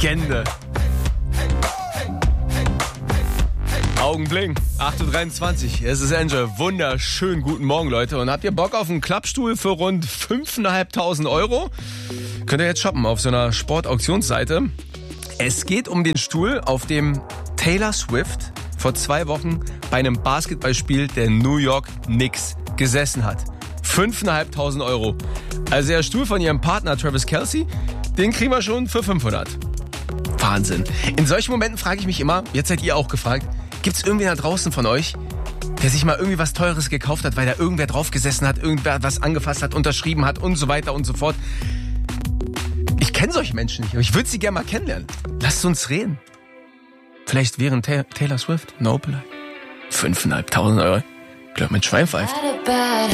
Legende. Augenblick, 8.23 Uhr, es ist Angel. Wunderschönen guten Morgen, Leute. Und habt ihr Bock auf einen Klappstuhl für rund 5.500 Euro? Könnt ihr jetzt shoppen auf so einer Sportauktionsseite. Es geht um den Stuhl, auf dem Taylor Swift vor 2 Wochen bei einem Basketballspiel der New York Knicks gesessen hat. 5.500 Euro. Also der Stuhl von ihrem Partner Travis Kelce, den kriegen wir schon für 500. Wahnsinn. In solchen Momenten frage ich mich immer, jetzt seid ihr auch gefragt, gibt es irgendwen da draußen von euch, der sich mal irgendwie was Teures gekauft hat, weil da irgendwer drauf gesessen hat, irgendwer was angefasst hat, unterschrieben hat und so weiter und so fort. Ich kenne solche Menschen nicht, aber ich würde sie gerne mal kennenlernen. Lasst uns reden. Vielleicht während Taylor Swift? Nope. 5.500 Euro. Ich glaube, mit Schwein pfeift.